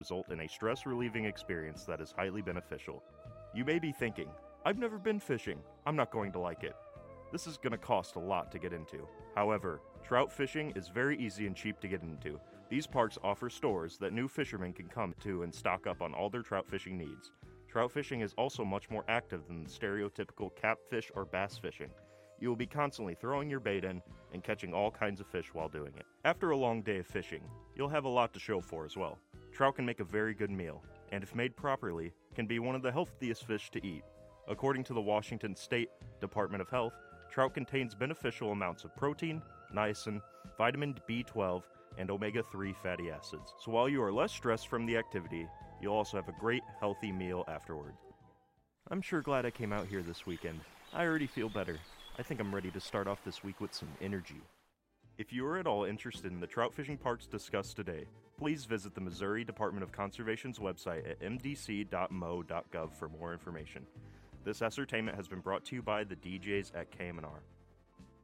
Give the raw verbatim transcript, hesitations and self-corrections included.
result in a stress-relieving experience that is highly beneficial. You may be thinking, I've never been fishing, I'm not going to like it. This is going to cost a lot to get into. However, trout fishing is very easy and cheap to get into. These parks offer stores that new fishermen can come to and stock up on all their trout fishing needs. Trout fishing is also much more active than the stereotypical catfish or bass fishing. You will be constantly throwing your bait in and catching all kinds of fish while doing it. After a long day of fishing, you'll have a lot to show for as well. Trout can make a very good meal, and if made properly, can be one of the healthiest fish to eat. According to the Washington State Department of Health, trout contains beneficial amounts of protein, niacin, vitamin B twelve, and omega three fatty acids. So while you are less stressed from the activity, you'll also have a great, healthy meal afterward. I'm sure glad I came out here this weekend. I already feel better. I think I'm ready to start off this week with some energy. If you are at all interested in the trout fishing parks discussed today, please visit the Missouri Department of Conservation's website at m d c dot m o dot gov for more information. This ascertainment has been brought to you by the D Js at K M N R.